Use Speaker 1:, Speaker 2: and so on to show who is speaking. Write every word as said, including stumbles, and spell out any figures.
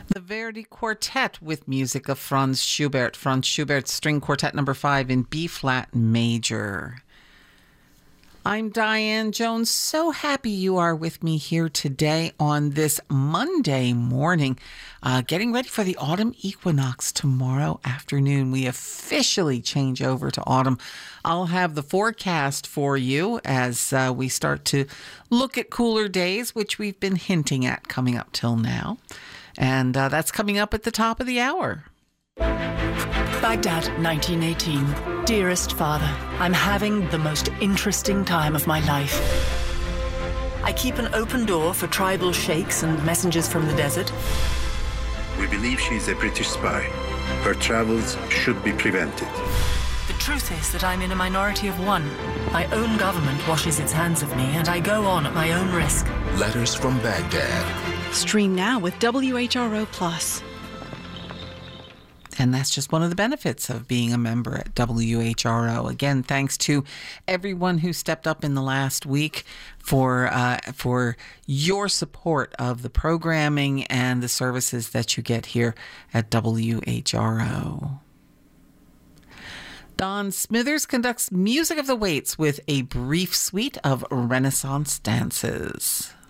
Speaker 1: The Verdi Quartet with music of Franz Schubert. Franz Schubert String Quartet number five in B-flat major. I'm Diane Jones. So happy you are with me here today on this Monday morning, uh, getting ready for the autumn equinox tomorrow afternoon. We officially change over to autumn. I'll have the forecast for you as uh, we start to look at cooler days, which we've been hinting at coming up till now. And uh, that's coming up at the top of the hour.
Speaker 2: Baghdad, nineteen eighteen. Dearest Father, I'm having the most interesting time of my life. I keep an open door for tribal sheikhs and messengers from the desert.
Speaker 3: We believe she's a British spy. Her travels should be prevented.
Speaker 2: The truth is that I'm in a minority of one. My own government washes its hands of me, and I go on at my own risk.
Speaker 4: Letters from Baghdad.
Speaker 5: Stream now with W H R O Plus.
Speaker 1: And that's just one of the benefits of being a member at W H R O. Again, thanks to everyone who stepped up in the last week for uh, for your support of the programming and the services that you get here at W H R O. Don Smithers conducts Music of the Waits with a brief suite of Renaissance dances.